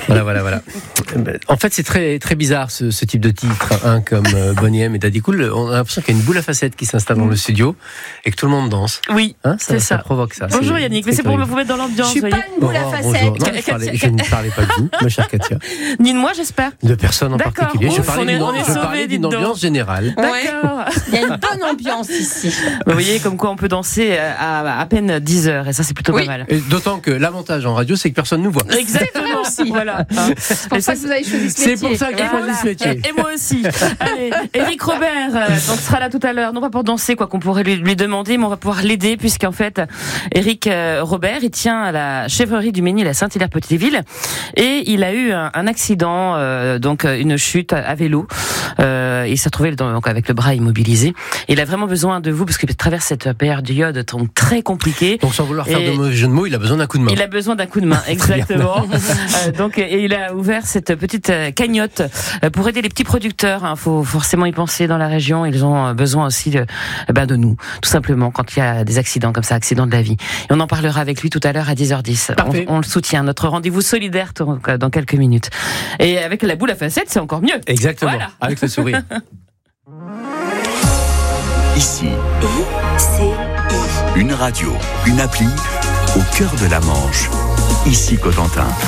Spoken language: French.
Voilà. En fait, c'est très, très bizarre ce type de titre, hein, comme Boney M et Daddy Cool. On a l'impression qu'il y a une boule à facettes qui s'installe dans le studio et que tout le monde danse. Oui, hein, c'est ça. Ça provoque ça. Bonjour Yannick, mais c'est pour vous mettre dans l'ambiance. Je suis pas une boule à facettes. Bonjour. Non, je ne parlais pas de vous, ma chère Katia. Ni de moi, j'espère. De personne en D'accord. particulier. Je Ouf, parlais on est sauvés, d'une dites donc. ambiance générale. D'accord. Il y a une bonne ambiance ici. Vous voyez comme quoi on peut danser à peine 10 heures et ça c'est plutôt pas mal. Et d'autant que l'avantage en radio, c'est que personne ne nous voit. Exactement aussi. Voilà. C'est pour ça que vous avez choisi ce métier. C'est pour ça que j'ai choisi ce métier. Et moi aussi. Allez, Éric Robert donc sera là tout à l'heure, non pas pour danser quoi qu'on pourrait lui demander, mais on va pouvoir l'aider puisqu'en fait Éric Robert il tient à la chèvrerie du Mesnil à Saint-Hilaire-Petite-Ville et il a eu un accident, donc une chute à vélo. Il s'est retrouvé donc avec le bras immobilisé. Il a vraiment besoin de vous parce qu'il traverse cette période donc très compliquée. Donc sans vouloir faire de mauvais jeu de mots, il a besoin d'un coup de main. Il a besoin d'un coup de main, exactement. Donc et il a ouvert cette petite cagnotte pour aider les petits producteurs. Il faut forcément y penser dans la région. Ils ont besoin aussi de nous, tout simplement, quand il y a des accidents comme ça, accidents de la vie. Et on en parlera avec lui tout à l'heure à 10h10. On le soutient. Notre rendez-vous solidaire dans quelques minutes. Et avec la boule à facettes, c'est encore mieux. Exactement. Voilà. Avec le sourire. Ici, une radio, une appli au cœur de la Manche. Ici Cotentin.